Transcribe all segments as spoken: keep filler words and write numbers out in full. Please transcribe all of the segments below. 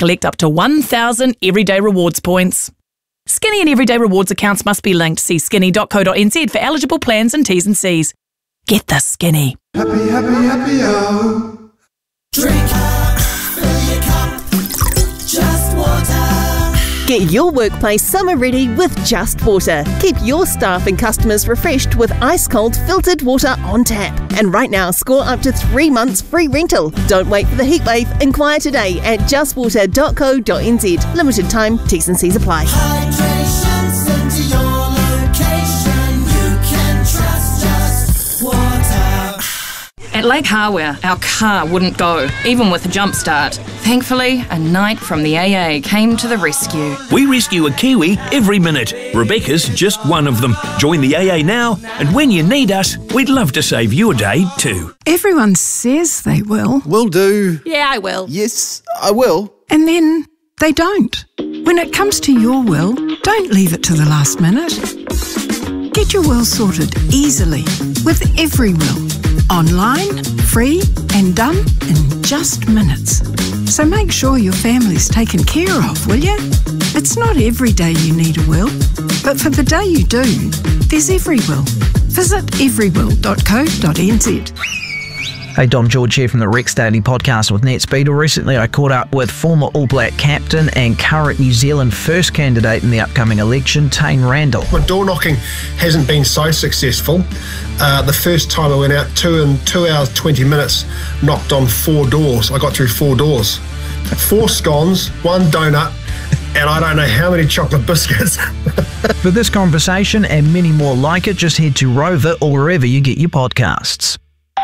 collect up to one thousand Everyday Rewards points. Skinny and Everyday Rewards accounts must be linked. See skinny dot co dot n z for eligible plans and T's and C's. Get the Skinny. Happy, happy, happy, oh. Drink up, fill your cup, Just Water. Get your workplace summer ready with Just Water. Keep your staff and customers refreshed with ice-cold filtered water on tap. And right now, score up to three months free rental. Don't wait for the heatwave. Inquire today at just water dot co dot n z. Limited time, T's and C's apply. Hydration sent to your location. You can trust Just Water. At Lake Hardware, our car wouldn't go, even with a jump start. Thankfully, a knight from the A A came to the rescue. We rescue a Kiwi every minute. Rebecca's just one of them. Join the A A now, and when you need us, we'd love to save your day too. Everyone says they will. Will do. Yeah, I will. Yes, I will. And then they don't. When it comes to your will, don't leave it to the last minute. Get your will sorted easily with Everywill. Online, free and done in just minutes. So make sure your family's taken care of, will you? It's not every day you need a will, but for the day you do, there's Everywill. Visit everywill dot co dot n z. Hey, Dom George here from the Rex Daily podcast with Nat Speedle. Recently I caught up with former All Black captain and current New Zealand first candidate in the upcoming election, Taine Randall. My door knocking hasn't been so successful. Uh, the first time I went out, two and two hours, twenty minutes, knocked on four doors. I got through four doors. Four scones, one donut, and I don't know how many chocolate biscuits. For this conversation and many more like it, just head to Rover or wherever you get your podcasts.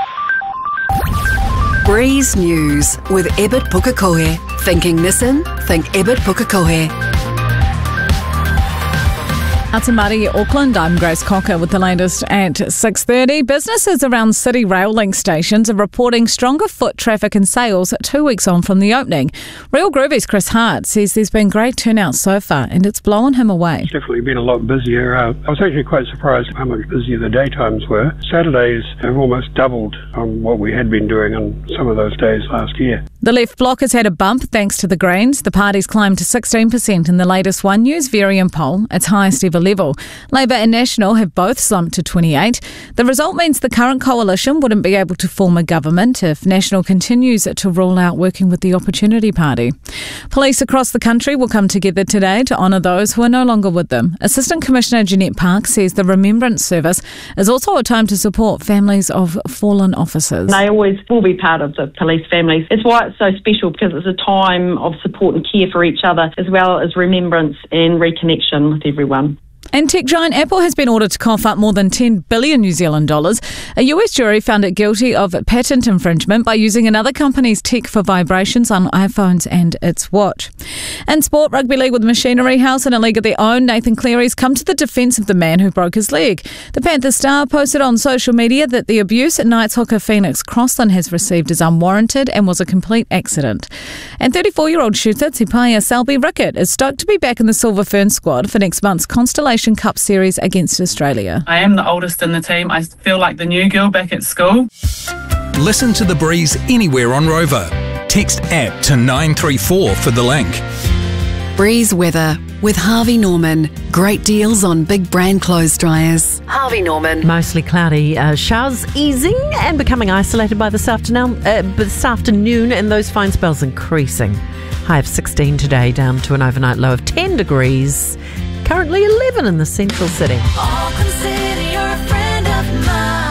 Breeze News with Ebert Pukekohe. Thinking Nissan? Think Ebert Pukekohe. Atamari, Auckland. I'm Grace Cocker with the latest at six thirty. Businesses around city rail link stations are reporting stronger foot traffic and sales two weeks on from the opening. Real Groovy's Chris Hart says there's been great turnout so far and it's blown him away. It's definitely been a lot busier. Uh, I was actually quite surprised how much busier the daytimes were. Saturdays have almost doubled on what we had been doing on some of those days last year. The Left Bloc has had a bump thanks to the Greens. The party's climbed to sixteen percent in the latest One News Varian poll, its highest ever level. Labour and National have both slumped to twenty-eight. The result means the current coalition wouldn't be able to form a government if National continues to rule out working with the Opportunity Party. Police across the country will come together today to honour those who are no longer with them. Assistant Commissioner Jeanette Park says the Remembrance Service is also a time to support families of fallen officers. They always will be part of the police families. It's why it's so special, because it's a time of support and care for each other, as well as remembrance and reconnection with everyone. And tech giant Apple has been ordered to cough up more than ten billion New Zealand dollars. A U S jury found it guilty of patent infringement by using another company's tech for vibrations on iPhones and its watch. And sport, rugby league with Machinery House in a league of their own, Nathan Cleary's come to the defence of the man who broke his leg. The Panther star posted on social media that the abuse at Knights hooker Phoenix Crossland has received is unwarranted and was a complete accident. And thirty-four-year-old shooter Tipaya Selby Rickett is stoked to be back in the Silver Fern squad for next month's Constellation Cup Series against Australia. I am the oldest in the team. I feel like the new girl back at school. Listen to The Breeze anywhere on Rover. Text app to nine three four for the link. Breeze weather with Harvey Norman. Great deals on big brand clothes dryers. Harvey Norman. Mostly cloudy. Uh, showers easing and becoming isolated by this afternoon, uh, this afternoon and those fine spells increasing. High of sixteen today, down to an overnight low of ten degrees. Currently eleven in the central city. All consider you're a friend of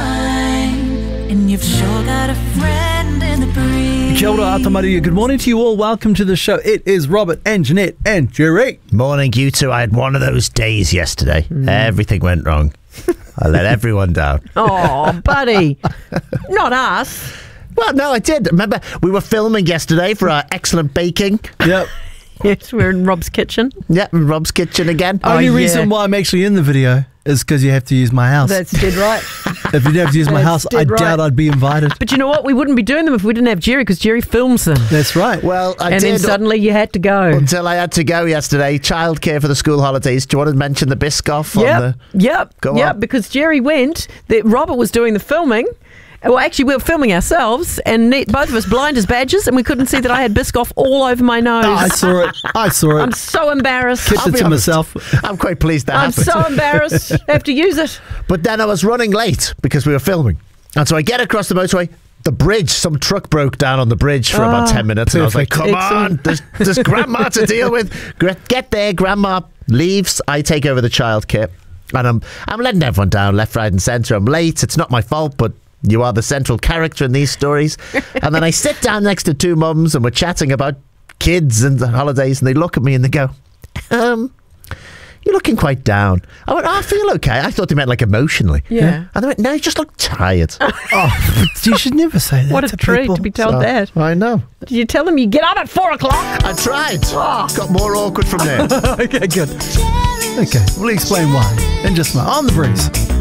mine, and you've sure got a friend in the breeze. Kia ora, Atamaria. Good morning to you all. Welcome to the show. It is Robert and Jeanette and Jerry. Morning, you two. I had one of those days yesterday. Mm. Everything went wrong. I let everyone down. Oh, buddy. Not us. Well, no, I did. Remember, we were filming yesterday for our excellent baking. Yep. Yes, we're in Rob's kitchen. Yeah, in Rob's kitchen again. Only oh, yeah. reason why I'm actually in the video is because you have to use my house. That's dead right. If you didn't have to use my house, I right. doubt I'd be invited. But you know what? We wouldn't be doing them if we didn't have Jerry, because Jerry films them. That's right. Well, I and did. then suddenly you had to go. Until I had to go yesterday. Childcare for the school holidays. Do you want to mention the Biscoff? Yep, on the... yep, Go yep. on. Because Jerry went, the, Robert was doing the filming, Well, actually, we were filming ourselves, and ne- both of us blind as badgers, and we couldn't see that I had Biscoff all over my nose. Oh, I saw it. I saw it. I'm so embarrassed. Kept I'll it be to honest. myself. I'm quite pleased that I'm happened. so embarrassed. I have to use it. But then I was running late because we were filming. And so I get across the motorway. The bridge, some truck broke down on the bridge for about Oh, ten minutes. And I was like, come Excellent. on, there's, there's grandma to deal with. Gre- Get there, grandma leaves. I take over the childcare. And I'm, I'm letting everyone down, left, right and centre. I'm late. It's not my fault, but you are the central character in these stories. And then I sit down next to two mums and we're chatting about kids and the holidays. And they look at me and they go, um... you're looking quite down. I went, oh, I feel okay. I thought they meant like emotionally. Yeah. And they went, no, you just look tired. Oh, you should never say that. What a to treat people. to be told So, that. I know. Did you tell them you get up at four o'clock? I tried. Got more awkward from there. Okay, good. Okay, we'll explain why in just a moment. On the breeze.